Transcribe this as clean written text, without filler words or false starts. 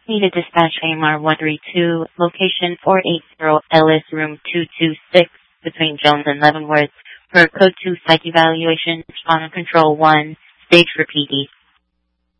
Need a dispatch AMR 132, location 480 Ellis, room 226, between Jones and Leavenworth, for code 2 psych evaluation, on control 1, stage for PD.